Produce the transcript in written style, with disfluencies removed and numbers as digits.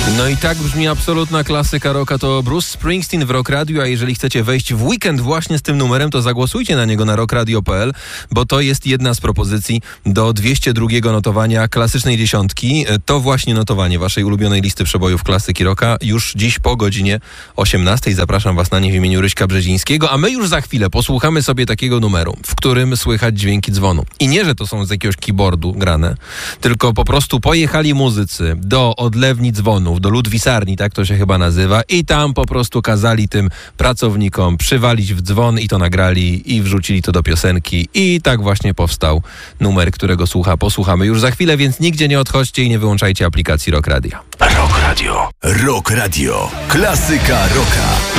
No i tak brzmi absolutna klasyka rocka, to Bruce Springsteen w Rock Radio, a jeżeli chcecie wejść w weekend właśnie z tym numerem, to zagłosujcie na niego na rockradio.pl, bo to jest jedna z propozycji do 202 notowania klasycznej dziesiątki. To właśnie notowanie waszej ulubionej listy przebojów klasyki rocka już dziś po godzinie 18. Zapraszam was na nie w imieniu Ryśka Brzezińskiego, a my już za chwilę posłuchamy sobie takiego numeru, w którym słychać dźwięki dzwonu. I nie, że to są z jakiegoś keyboardu grane, tylko po prostu pojechali muzycy do odlewni dzwonów, do ludwisarni, tak to się chyba nazywa, i tam po prostu kazali tym pracownikom przywalić w dzwon i to nagrali i wrzucili to do piosenki i tak właśnie powstał numer, którego posłuchamy już za chwilę, więc nigdzie nie odchodźcie i nie wyłączajcie aplikacji Rock Radio. Rock Radio. Rock Radio. Klasyka rocka.